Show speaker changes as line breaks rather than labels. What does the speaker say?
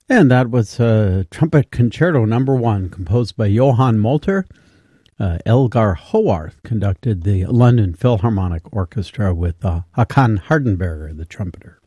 And that was Trumpet Concerto No. 1, composed by Johann Molter. Elgar Howarth conducted the London Philharmonic Orchestra with Hakan Hardenberger, the trumpeter.